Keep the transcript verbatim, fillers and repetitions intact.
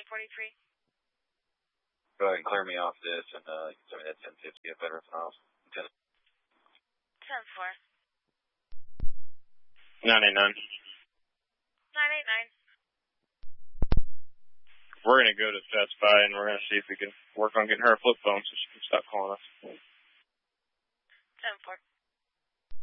eight forty-three. Go ahead and clear me off this, and uh, you can send me that ten fifty at Veterans Miles. ten four. nine eight nine. nine eight nine. We're going to go to Best Buy, and we're going to see if we can work on getting her a flip phone so she can stop calling us. ten four.